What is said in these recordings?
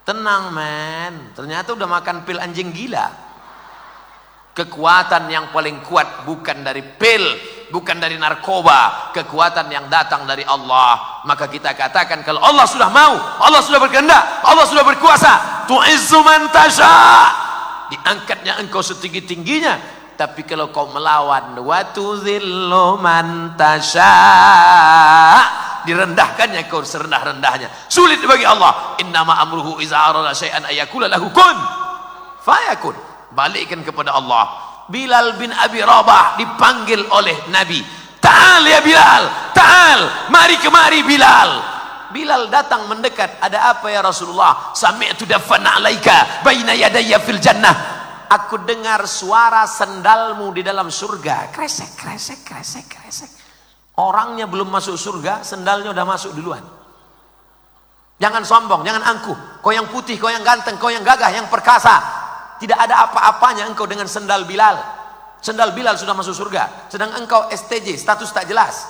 Tenang men, ternyata udah makan pil anjing gila. Kekuatan yang paling kuat bukan dari pil, bukan dari narkoba, kekuatan yang datang dari Allah. Maka kita katakan kalau Allah sudah mau, Allah sudah berkehendak, Allah sudah berkuasa, tu'izzu man tasha, diangkatnya engkau setinggi-tingginya. Tapi kalau kau melawan, wa tuzillu man tasha, direndahkannya kau serendah-rendahnya. Sulit bagi Allah. Innama amruhu iza arada syai'an ayakula lahu kun fayakun. Balikkan kepada Allah. Bilal bin Abi Rabah dipanggil oleh Nabi. Ta'al ya Bilal, ta'al, mari kemari Bilal. Bilal datang mendekat. Ada apa ya Rasulullah? Sami'tu dafan alaika baina yadayya fil jannah. Aku dengar suara sendalmu di dalam surga. Kresek, kresek, kresek, kresek. Orangnya belum masuk surga, sendalnya udah masuk duluan. Jangan sombong, jangan angkuh. Kau yang putih, kau yang ganteng, kau yang gagah, yang perkasa. Tidak ada apa-apanya engkau dengan sendal Bilal. Sendal Bilal sudah masuk surga. Sedang engkau STJ, status tak jelas.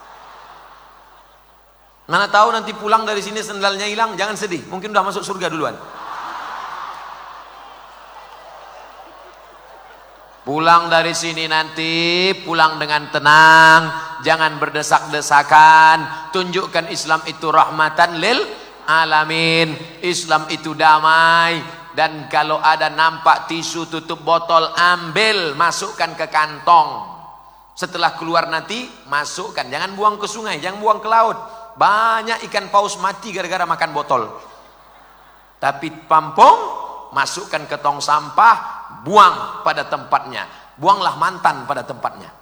Mana tahu nanti pulang dari sini sendalnya hilang, jangan sedih. Mungkin sudah masuk surga duluan. Pulang dari sini nanti, pulang dengan tenang. Jangan berdesak-desakan. Tunjukkan Islam itu rahmatan lil alamin. Islam itu damai. Dan kalau ada nampak tisu tutup botol, ambil, masukkan ke kantong. Setelah keluar nanti, masukkan. Jangan buang ke sungai, jangan buang ke laut. Banyak ikan paus mati gara-gara makan botol. Tapi pampung, masukkan ke tong sampah, buang pada tempatnya. Buanglah mantan pada tempatnya.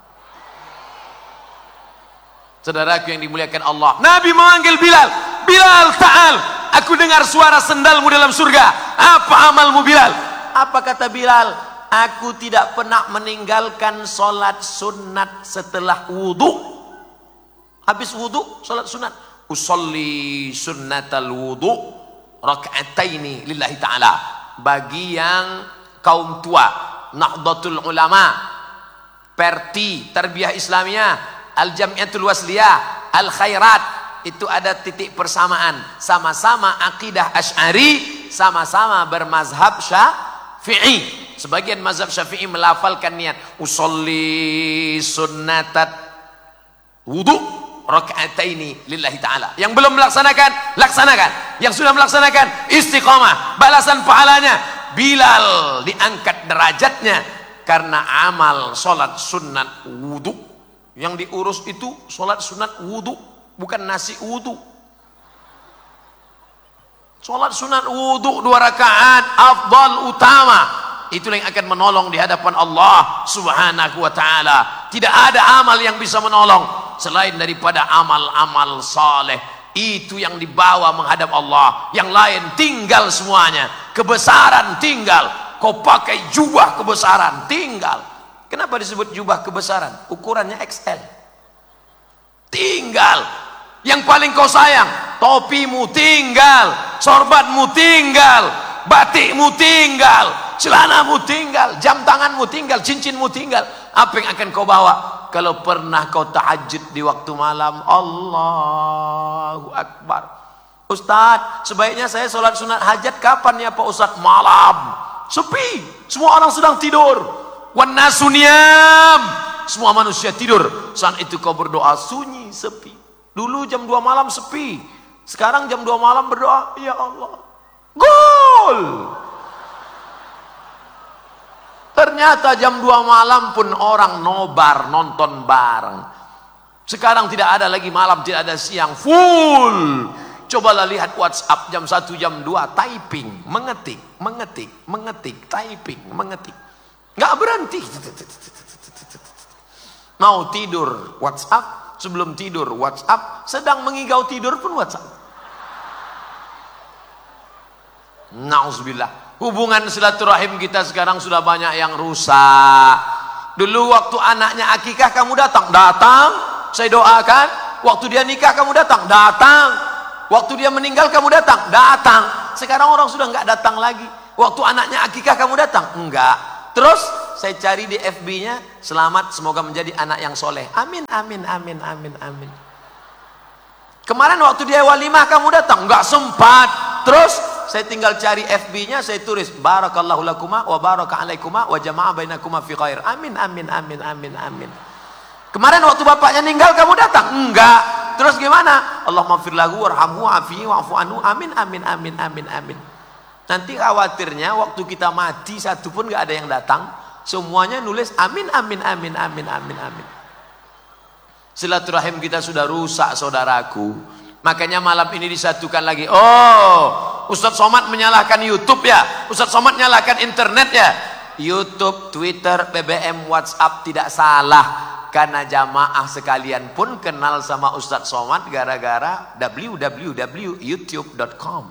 Saudaraku yang dimuliakan Allah, Nabi memanggil Bilal. Bilal, ta'al, aku dengar suara sendalmu dalam surga. Apa amalmu Bilal? Apa kata Bilal? Aku tidak pernah meninggalkan solat sunat setelah wudu. Habis wudu, solat sunat. Usolli sunnatal wudu raka'ataini lillahi ta'ala. Bagi yang kaum tua, Nahdlatul Ulama, Perti, Tarbiyah Islamiyah, Al-Jamiatul Wasliyah, Al-Khairat, itu ada titik persamaan. Sama-sama akidah Asy'ari, sama-sama bermazhab Syafi'i. Sebagian mazhab Syafi'i melafalkan niat usolli sunnatat wudu raka'ataini lillahi ta'ala. Yang belum melaksanakan, laksanakan. Yang sudah melaksanakan, istiqamah. Balasan pahalanya, Bilal diangkat derajatnya karena amal solat sunat wudu. Yang diurus itu solat sunat wudu, bukan nasi wudu. Solat sunat wudu 2 rakaat afdal utama. Itulah yang akan menolong di hadapan Allah Subhanahu wa ta'ala. Tidak ada amal yang bisa menolong selain daripada amal-amal saleh. Itu yang dibawa menghadap Allah. Yang lain tinggal semuanya. Kebesaran tinggal. Kau pakai jubah kebesaran, tinggal. Kenapa disebut jubah kebesaran? Ukurannya XL. Tinggal. Yang paling kau sayang, topimu tinggal, sorbatmu tinggal, batikmu tinggal, celanamu tinggal, jam tanganmu tinggal, cincinmu tinggal. Apa yang akan kau bawa? Kalau pernah kau tahajud di waktu malam, Allahu Akbar. Ustaz, sebaiknya saya sholat sunat hajat kapan ya Pak Ustaz? Malam, sepi, semua orang sedang tidur. Wan nasu niyam, semua manusia tidur. Saat itu kau berdoa sunyi, sepi. Dulu jam 2 malam sepi, sekarang jam 2 malam berdoa, ya Allah, gol. Ternyata jam 2 malam pun orang nobar, nonton bareng. Sekarang tidak ada lagi malam, tidak ada siang, full. Cobalah lihat WhatsApp jam 1, jam 2, typing, mengetik, mengetik, mengetik, typing, mengetik. Nggak berhenti. Mau tidur WhatsApp, sebelum tidur WhatsApp, sedang mengigau tidur pun WhatsApp. Nauzubillah. Hubungan silaturahim kita sekarang sudah banyak yang rusak. Dulu waktu anaknya akikah kamu datang, saya doakan. Waktu dia nikah kamu datang. Waktu dia meninggal kamu datang. Sekarang orang sudah nggak datang lagi. Waktu anaknya akikah kamu datang, enggak. Terus saya cari di FB-nya, selamat, semoga menjadi anak yang soleh. Amin, amin, amin, amin, amin. Kemarin waktu dia walimah kamu datang, nggak sempat. Terus saya tinggal cari FB-nya, saya tulis barakallahu lakuma wa baraka alaikuma wa jama'a bainakuma fi khair. Amin amin amin amin amin. Kemarin waktu bapaknya meninggal kamu datang? Enggak. Terus gimana? Allahumma fir lahu warhamhu afihi wa'fu anhu. Amin amin amin amin amin. Nanti khawatirnya waktu kita mati satu pun enggak ada yang datang, semuanya nulis amin amin amin amin amin amin. Silaturahim kita sudah rusak, saudaraku. Makanya malam ini disatukan lagi. Oh, Ustadz Somad menyalahkan YouTube ya, Ustadz Somad menyalahkan internet ya. YouTube, Twitter, BBM, WhatsApp tidak salah, karena jamaah sekalian pun kenal sama Ustadz Somad gara-gara www.youtube.com.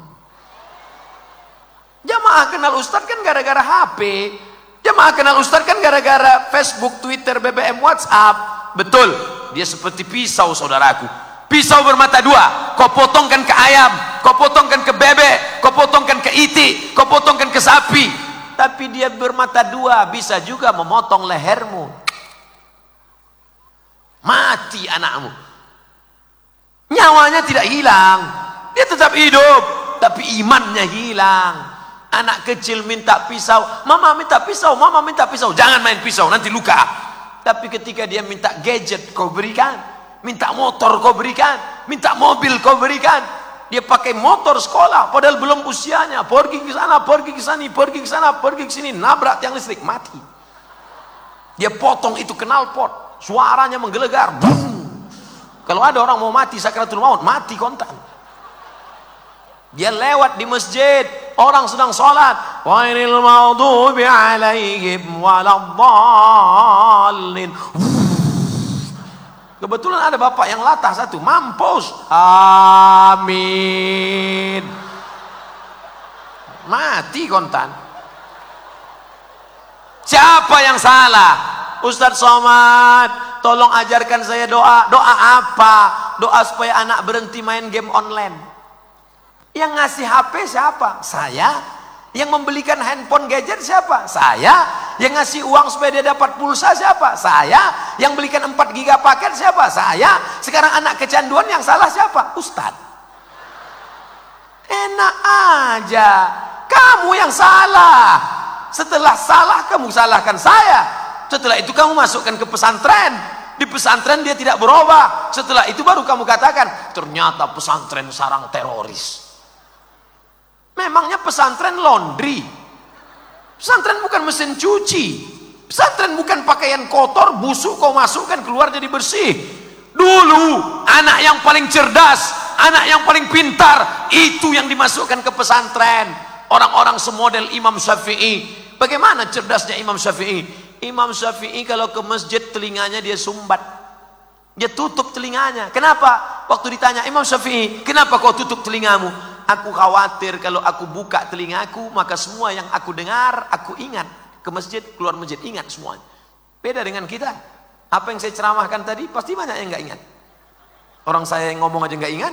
Jamaah kenal Ustadz kan gara-gara HP. Jamaah kenal Ustadz kan gara-gara Facebook, Twitter, BBM, WhatsApp. Betul, dia seperti pisau, saudaraku. Pisau bermata dua, kau potongkan ke ayam, kau potongkan ke bebek, kau potongkan ke itik, kau potongkan ke sapi. Tapi dia bermata dua, bisa juga memotong lehermu. Mati anakmu. Nyawanya tidak hilang, dia tetap hidup, tapi imannya hilang. Anak kecil minta pisau, mama minta pisau, mama minta pisau. Jangan main pisau, nanti luka. Tapi ketika dia minta gadget, kau berikan. Minta motor kau berikan, minta mobil kau berikan. Dia pakai motor sekolah padahal belum usianya. Pergi ke sana, pergi ke sini, pergi ke sana, pergi ke sini, nabrak tiang listrik, mati. Dia potong itu knalpot, suaranya menggelegar. Boom. Kalau ada orang mau mati sakratul maut, mati kontan. Dia lewat di masjid, orang sedang sholat, ghairil maghdubi alaihim waladdallin. Kebetulan ada bapak yang latah satu, mampus. Amin. Mati kontan. Siapa yang salah? Ustadz Somad, tolong ajarkan saya doa. Doa apa? Doa supaya anak berhenti main game online. Yang ngasih HP siapa? Saya. Yang membelikan handphone gadget siapa? Saya. Yang ngasih uang supaya dia dapat pulsa siapa? Saya. Yang belikan 4 giga paket siapa? Saya. Sekarang anak kecanduan yang salah siapa? Ustadz. Enak aja, kamu yang salah. Setelah salah kamu salahkan saya. Setelah itu kamu masukkan ke pesantren. Di pesantren dia tidak berubah. Setelah itu baru kamu katakan ternyata pesantren sarang teroris. Memangnya pesantren laundry? Pesantren bukan mesin cuci. Pesantren bukan pakaian kotor, busuk kau masukkan keluar jadi bersih. Dulu anak yang paling cerdas, anak yang paling pintar, itu yang dimasukkan ke pesantren. Orang-orang semodel Imam Syafi'i. Bagaimana cerdasnya Imam Syafi'i? Imam Syafi'i kalau ke masjid telinganya dia sumbat. Dia tutup telinganya. Kenapa? Waktu ditanya Imam Syafi'i, kenapa kau tutup telingamu? Aku khawatir kalau aku buka telingaku, maka semua yang aku dengar, aku ingat. Ke masjid, keluar masjid, ingat semuanya. Beda dengan kita. Apa yang saya ceramahkan tadi, pasti banyak yang nggak ingat. Orang saya yang ngomong aja nggak ingat.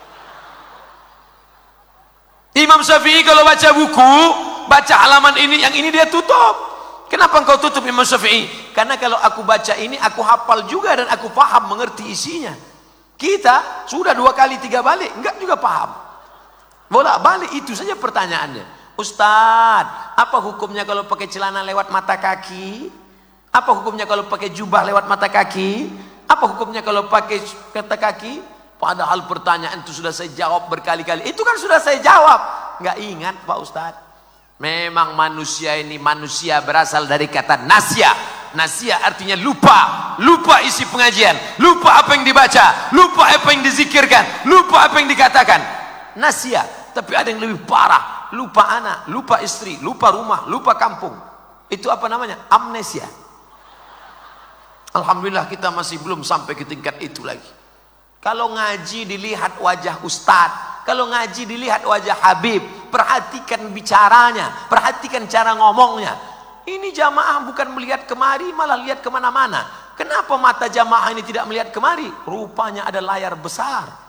Imam Syafi'i kalau baca buku, baca halaman ini, yang ini dia tutup. Kenapa engkau tutup Imam Syafi'i? Karena kalau aku baca ini, aku hafal juga dan aku paham, mengerti isinya. Kita sudah 2 kali 3 balik, enggak juga paham. Bolak balik itu saja pertanyaannya. Ustadz, apa hukumnya kalau pakai celana lewat mata kaki? Apa hukumnya kalau pakai jubah lewat mata kaki? Apa hukumnya kalau pakai mata kaki? Padahal pertanyaan itu sudah saya jawab berkali-kali. Itu kan sudah saya jawab. Nggak ingat Pak Ustadz. Memang manusia ini manusia berasal dari kata nasya. Nasya artinya lupa. Lupa isi pengajian. Lupa apa yang dibaca. Lupa apa yang dizikirkan. Lupa apa yang dikatakan. Nasya. Tapi ada yang lebih parah. Lupa anak, lupa istri, lupa rumah, lupa kampung. Itu apa namanya? Amnesia. Alhamdulillah kita masih belum sampai ke tingkat itu lagi. Kalau ngaji dilihat wajah ustadz, kalau ngaji dilihat wajah Habib, perhatikan bicaranya, perhatikan cara ngomongnya. Ini jamaah bukan melihat kemari, malah lihat kemana-mana. Kenapa mata jamaah ini tidak melihat kemari? Rupanya ada layar besar.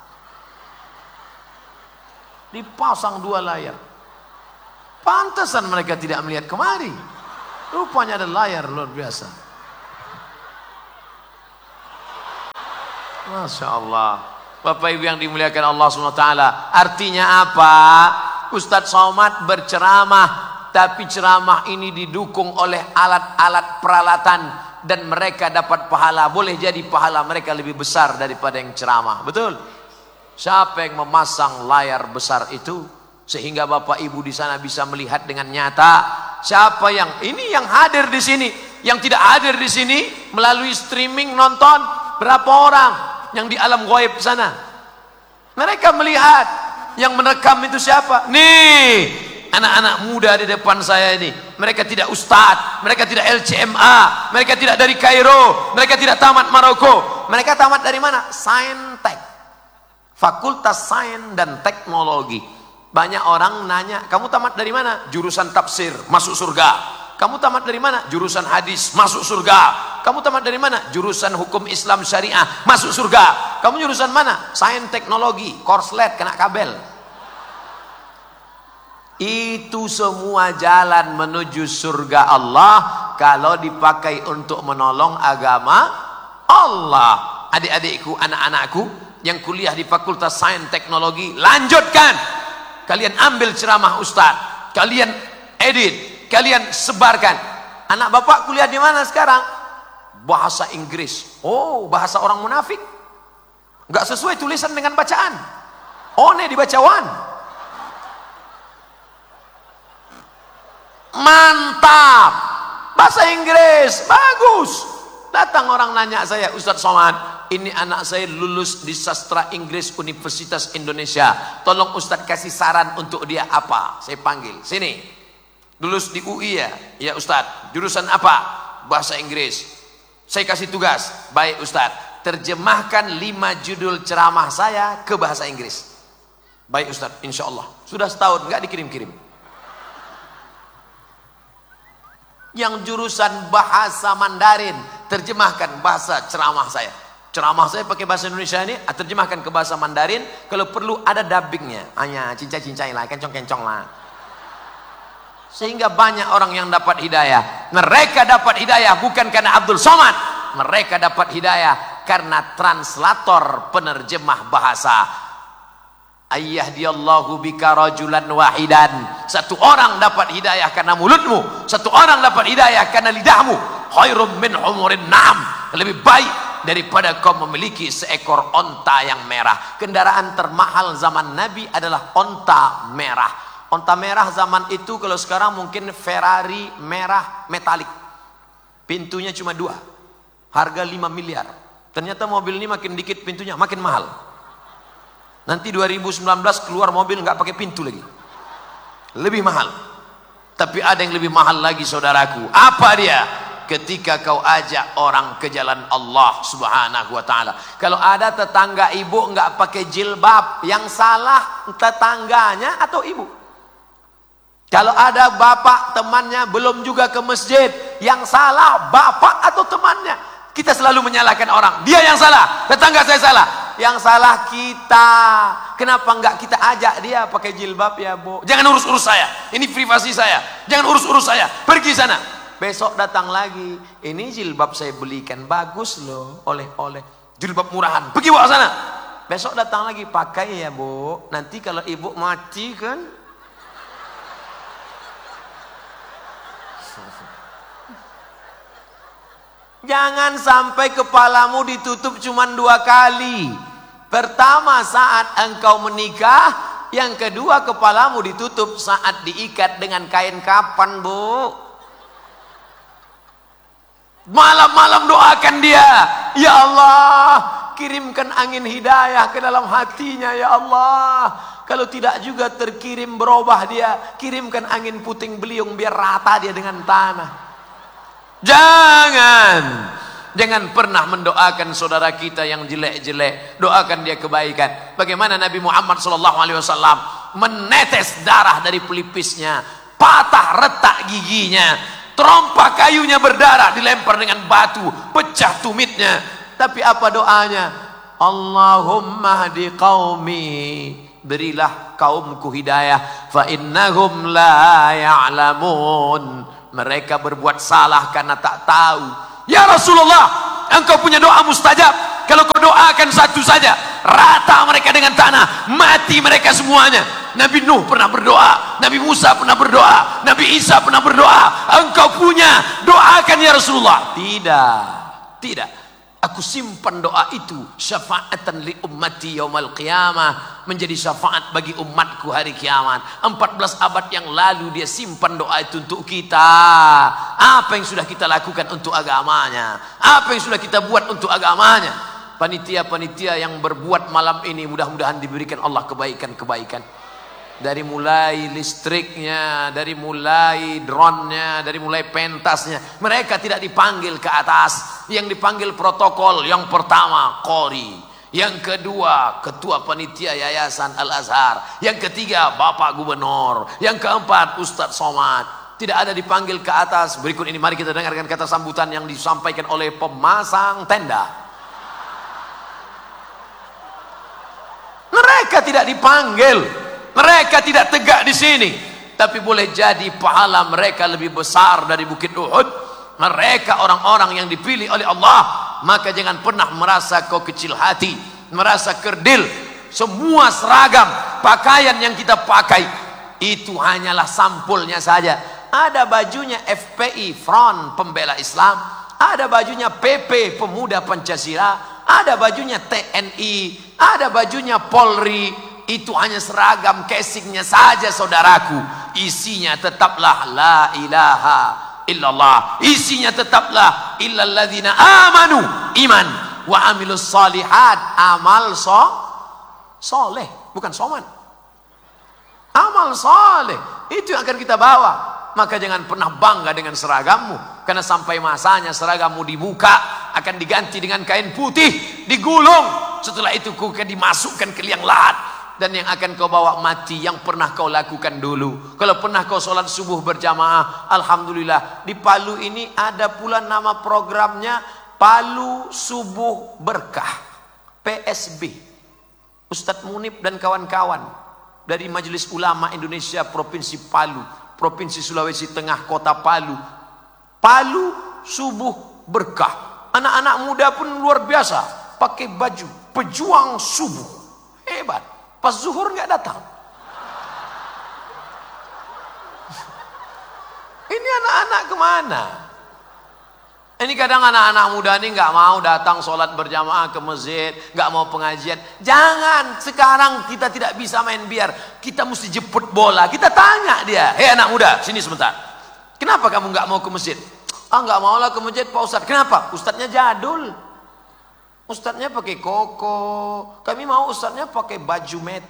Dipasang 2 layar. Pantasan mereka tidak melihat kemari. Rupanya ada layar luar biasa. Masya Allah. Bapak Ibu yang dimuliakan Allah SWT. Artinya apa? Ustadz Somad berceramah, tapi ceramah ini didukung oleh alat-alat peralatan dan mereka dapat pahala. Boleh jadi pahala mereka lebih besar daripada yang ceramah. Betul? Siapa yang memasang layar besar itu sehingga Bapak Ibu di sana bisa melihat dengan nyata? Siapa yang ini yang hadir di sini, yang tidak hadir di sini melalui streaming nonton? Berapa orang yang di alam ghaib sana? Mereka melihat. Yang merekam itu siapa? Nih, anak-anak muda di depan saya ini. Mereka tidak ustadz, mereka tidak LCMA, mereka tidak dari Kairo, mereka tidak tamat Maroko. Mereka tamat dari mana? Saintek, Fakultas Sains dan Teknologi. Banyak orang nanya, kamu tamat dari mana? Jurusan tafsir, masuk surga. Kamu tamat dari mana? Jurusan hadis, masuk surga. Kamu tamat dari mana? Jurusan hukum Islam syariah, masuk surga. Kamu jurusan mana? Sains teknologi, korslet, kena kabel. Itu semua jalan menuju surga Allah kalau dipakai untuk menolong agama Allah. Adik-adikku, anak-anakku yang kuliah di Fakultas Sains Teknologi, lanjutkan. Kalian ambil ceramah Ustaz, kalian edit, kalian sebarkan. Anak bapak kuliah di mana sekarang? Bahasa Inggris. Oh, bahasa orang munafik. Enggak sesuai tulisan dengan bacaan. One dibaca wan. Mantap. Bahasa Inggris bagus. Datang orang nanya saya, Ustadz Somad, ini anak saya lulus di sastra Inggris Universitas Indonesia. Tolong Ustadz kasih saran untuk dia apa? Saya panggil, sini. Lulus di UI ya? Ya Ustadz. Jurusan apa? Bahasa Inggris. Saya kasih tugas. Baik Ustadz, terjemahkan 5 judul ceramah saya ke bahasa Inggris. Baik Ustadz, insya Allah. Sudah setahun, nggak dikirim-kirim. Yang jurusan bahasa Mandarin, terjemahkan bahasa ceramah saya. Ceramah saya pakai bahasa Indonesia ini, terjemahkan ke bahasa Mandarin. Kalau perlu ada dubbingnya. Hanya cincai-cincai lah, kencong-kencong lah. Sehingga banyak orang yang dapat hidayah. Mereka dapat hidayah bukan karena Abdul Somad. Mereka dapat hidayah karena translator penerjemah bahasa. Ayyahdiyallahu bika rajulan wahidan. Satu orang dapat hidayah karena mulutmu, satu orang dapat hidayah karena lidahmu. Khairum min humurin na'am. Lebih baik daripada kau memiliki seekor onta yang merah. Kendaraan termahal zaman Nabi adalah onta merah. Onta merah zaman itu, kalau sekarang mungkin Ferrari merah metalik. Pintunya cuma 2. Harga 5 miliar. Ternyata mobil ini makin dikit pintunya makin mahal. Nanti 2019 keluar mobil nggak pakai pintu lagi. Lebih mahal. Tapi ada yang lebih mahal lagi saudaraku. Apa dia? Ketika kau ajak orang ke jalan Allah Subhanahu wa ta'ala. Kalau ada tetangga ibu nggak pakai jilbab, yang salah tetangganya atau ibu? Kalau ada bapak temannya belum juga ke masjid, yang salah bapak atau temannya? Kita selalu menyalahkan orang. Dia yang salah, tetangga saya salah. Yang salah kita. Kenapa enggak kita ajak dia pakai jilbab ya Bu? Jangan urus-urus saya. Ini privasi saya. Jangan urus-urus saya. Pergi sana. Besok datang lagi. Ini jilbab saya belikan bagus loh. Oleh-oleh. Jilbab murahan. Pergi bawa sana. Besok datang lagi. Pakai ya Bu. Nanti kalau ibu mati kan. Jangan sampai kepalamu ditutup cuma 2 kali. Pertama saat engkau menikah, yang kedua kepalamu ditutup saat diikat dengan kain kapan Bu. Malam-malam doakan dia, ya Allah kirimkan angin hidayah ke dalam hatinya ya Allah. Kalau tidak juga terkirim berubah dia, kirimkan angin puting beliung biar rata dia dengan tanah. Jangan pernah mendoakan saudara kita yang jelek-jelek. Doakan dia kebaikan. Bagaimana Nabi Muhammad SAW menetes darah dari pelipisnya, patah retak giginya, trompa kayunya berdarah, dilempar dengan batu, pecah tumitnya. Tapi apa doanya? Allahumma hdi qaumi, berilah kaumku hidayah, fa innahum la ya'lamun. Mereka berbuat salah karena tak tahu. Ya Rasulullah, engkau punya doa mustajab. Kalau kau doakan satu saja, rata mereka dengan tanah, mati mereka semuanya. Nabi Nuh pernah berdoa, Nabi Musa pernah berdoa, Nabi Isa pernah berdoa. Engkau punya, doakan ya Rasulullah. Tidak. Aku simpan doa itu syafaatan li ummati yaumal qiyamah, menjadi syafaat bagi umatku hari kiamat. 14 abad yang lalu dia simpan doa itu untuk kita. Apa yang sudah kita lakukan untuk agamanya? Apa yang sudah kita buat untuk agamanya? Panitia-panitia yang berbuat malam ini mudah-mudahan diberikan Allah kebaikan-kebaikan. Dari mulai listriknya, dari mulai drone-nya, dari mulai pentasnya, mereka tidak dipanggil ke atas. Yang dipanggil protokol, yang pertama Qori, yang kedua ketua panitia Yayasan Al-Azhar, yang ketiga Bapak Gubernur, yang keempat Ustadz Somad. Tidak ada dipanggil ke atas. Berikut ini mari kita dengarkan kata sambutan yang disampaikan oleh pemasang tenda. Mereka tidak dipanggil. Mereka tidak tegak di sini, tapi boleh jadi pahala mereka lebih besar dari Bukit Uhud. Mereka orang-orang yang dipilih oleh Allah. Maka jangan pernah merasa kau kecil hati, merasa kerdil. Semua seragam pakaian yang kita pakai itu hanyalah sampulnya saja. Ada bajunya FPI, Front Pembela Islam, ada bajunya PP, Pemuda Pancasila, ada bajunya TNI, ada bajunya Polri. Itu hanya seragam casingnya saja saudaraku. Isinya tetaplah la ilaha illallah. Isinya tetaplah illalladzina amanu, iman, wa amilus solihat, amal soleh, bukan soman. Amal soleh itu yang akan kita bawa. Maka jangan pernah bangga dengan seragammu, karena sampai masanya seragammu dibuka, akan diganti dengan kain putih, digulung. Setelah itu kau akan dimasukkan ke liang lahat. Dan yang akan kau bawa mati yang pernah kau lakukan dulu. Kalau pernah kau sholat subuh berjamaah, alhamdulillah. Di Palu ini ada pula nama programnya Palu Subuh Berkah, PSB. Ustadz Munib dan kawan-kawan dari Majelis Ulama Indonesia Provinsi Palu, Provinsi Sulawesi Tengah, Kota Palu. Palu Subuh Berkah. Anak-anak muda pun luar biasa, pakai baju pejuang subuh, hebat. Pas zuhur nggak datang. Ini anak-anak kemana? Ini kadang anak-anak muda ini nggak mau datang sholat berjamaah ke masjid, nggak mau pengajian. Jangan, sekarang kita tidak bisa main biar. Kita mesti jemput bola. Kita tanya dia, hei anak muda, sini sebentar. Kenapa kamu nggak mau ke masjid? Nggak mau lah ke masjid Pak Ustadz. Kenapa? Ustadznya jadul. Ustadznya pakai koko, kami mau ustadznya pakai baju metal.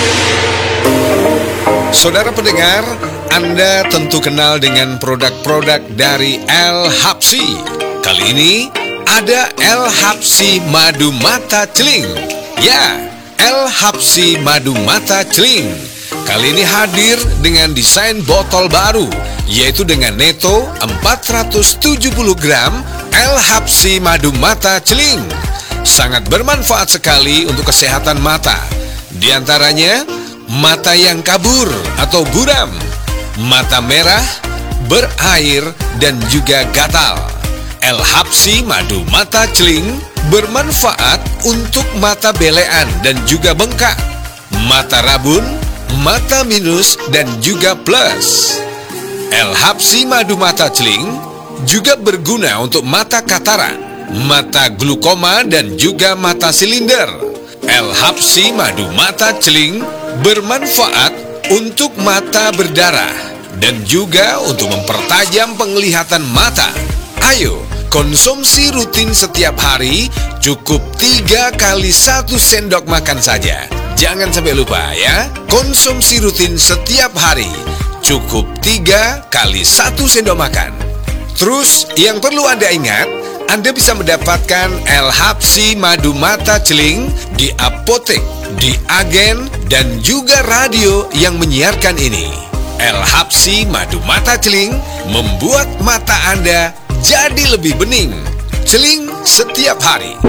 Saudara pendengar, Anda tentu kenal dengan produk-produk dari El-Habsyi. Kali ini ada El-Habsyi Madu Mata Celing. Ya, El-Habsyi Madu Mata Celing. Kali ini hadir dengan desain botol baru, yaitu dengan neto 470 gram El-Habsyi Madu Mata Celing. Sangat bermanfaat sekali untuk kesehatan mata. Di antaranya mata yang kabur atau buram, mata merah, berair, dan juga gatal. El-Habsyi Madu Mata Celing bermanfaat untuk mata belean dan juga bengkak, mata rabun, mata minus, dan juga plus. El-Habsyi Madu Mata Celing juga berguna untuk mata katarak, mata glukoma, dan juga mata silinder. El-Habsyi Madu Mata Celing bermanfaat untuk mata berdarah dan juga untuk mempertajam penglihatan mata. Ayo, konsumsi rutin setiap hari, cukup 3 kali 1 sendok makan saja. Jangan sampai lupa ya, konsumsi rutin setiap hari, cukup 3 kali 1 sendok makan. Terus yang perlu Anda ingat, Anda bisa mendapatkan El-Habsyi Madu Mata Celing di apotek, di agen, dan juga radio yang menyiarkan ini. El-Habsyi Madu Mata Celing membuat mata Anda jadi lebih bening. Celing setiap hari.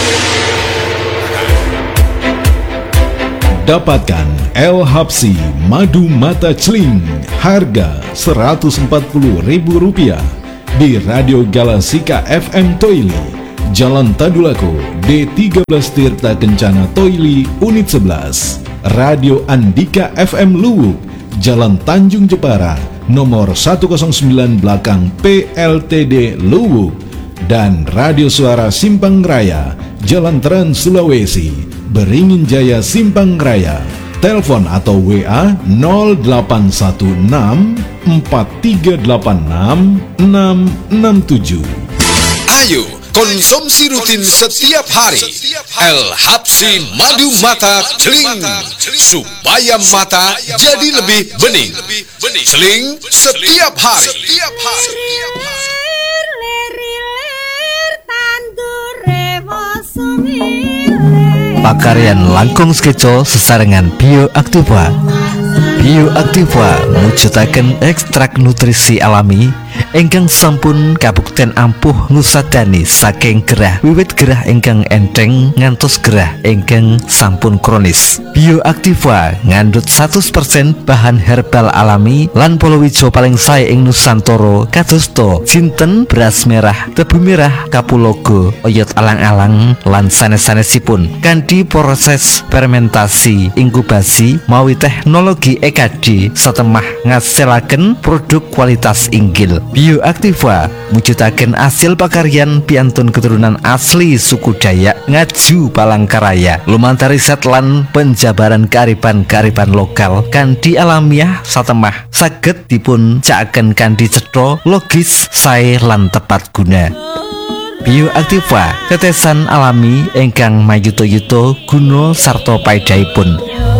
Dapatkan El-Habsyi Madu Mata Celing harga Rp140.000 di Radio Galasika FM Toili Jalan Tadulako, D13 Tirta Kencana Toili, Unit 11. Radio Andika FM Luwuk, Jalan Tanjung Jepara, nomor 109 belakang PLTD Luwuk. Dan Radio Suara Simpang Raya, Jalan Trans Sulawesi, Beringin Jaya Simpang Raya. Telepon atau WA 0816 4386 667. Ayo konsumsi rutin setiap hari El Habsi Madu Mata Celing supaya mata jadi lebih bening. Celing setiap hari. Pakaryan langkung skeco sesarengan Bioaktiva. Bioaktiva mujudaken ekstrak nutrisi alami ingkang sampun kabukten ampuh ngusadani saking gerah wiwit gerah ingkang enteng ngantos gerah ingkang sampun kronis. Bioaktiva ngandhut 100% bahan herbal alami lan palawija paling sae ing Nusantara kadosta jinten beras merah, tebu merah, kapulaga, oyot alang-alang lan sanes-sanesipun kanthi proses fermentasi, inkubasi mawi teknologi EKD satemah ngasilaken produk kualitas inggil. Bioaktiva mujudaken asil pakaryan piantun keturunan asli suku Dayak Ngaju Palangkaraya lumantar riset lan penjabaran kearifan lokal kanthi alamiah satemah saged dipun cakaken kanthi cetha logis sae lan tepat guna. Bioaktiva tetesan alami ingkang mayuto-yuto guna sarta paedahipun.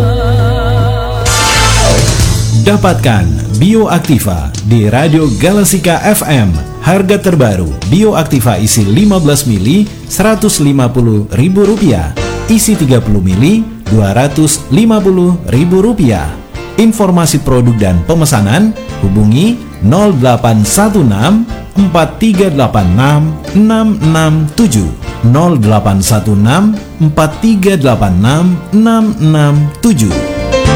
Dapatkan Bioaktiva di Radio Galasika FM. Harga terbaru Bioaktiva isi 15 mili Rp150.000, isi 30 mili Rp250.000. Informasi produk dan pemesanan hubungi 0816 4386 667 0816 4386 667.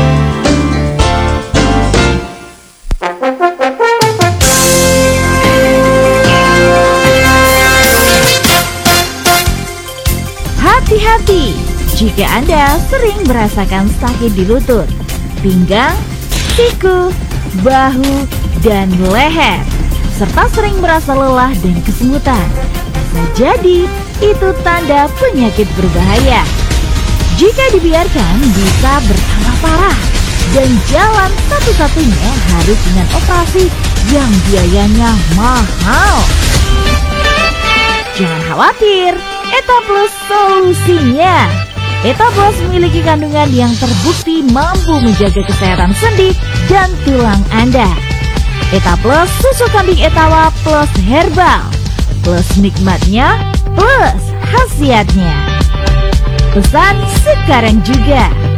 Hati-hati jika Anda sering merasakan sakit di lutut, pinggang, siku, bahu, dan leher, serta sering merasa lelah dan kesemutan. Bisa jadi itu tanda penyakit berbahaya. Jika dibiarkan bisa bertambah parah, dan jalan satu-satunya harus dengan operasi yang biayanya mahal. Jangan khawatir, Etaplus solusinya. Etaplus memiliki kandungan yang terbukti mampu menjaga kesehatan sendi dan tulang Anda. Etaplus susu kambing Etawa plus herbal, plus nikmatnya, plus khasiatnya. Pesan sekarang juga.